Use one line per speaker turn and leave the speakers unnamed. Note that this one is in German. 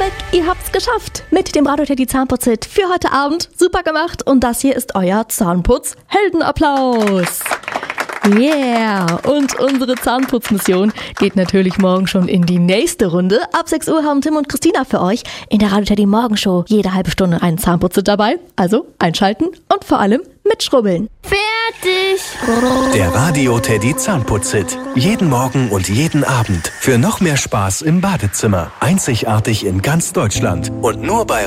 Check, ihr habt's geschafft mit dem Radio Teddy Zahnputz-Hit für heute Abend. Super gemacht und das hier ist euer Zahnputz-Heldenapplaus. Yeah! Und unsere Zahnputzmission geht natürlich morgen schon in die nächste Runde. Ab 6 Uhr haben Tim und Christina für euch in der Radio Teddy Morgenshow jede halbe Stunde einen Zahnputzer dabei. Also einschalten und vor allem mitschrubbeln.
Fertig!
Der Radio Teddy Zahnputz-Hit. Jeden Morgen und jeden Abend. Für noch mehr Spaß im Badezimmer. Einzigartig in ganz Deutschland. Und nur bei